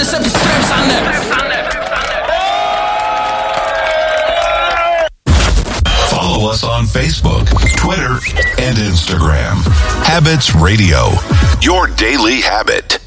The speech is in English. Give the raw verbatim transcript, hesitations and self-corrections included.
set the straps on them. Follow us on Facebook, Twitter, and Instagram. Habits Radio, your daily habit.